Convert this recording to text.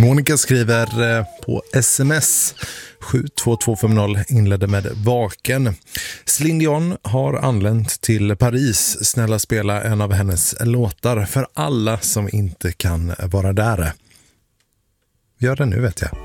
Monica skriver på sms 72250 inledde med vaken. Céline Dion har anlänt till Paris. Snälla spela en av hennes låtar för alla som inte kan vara där. Gör det nu vet jag.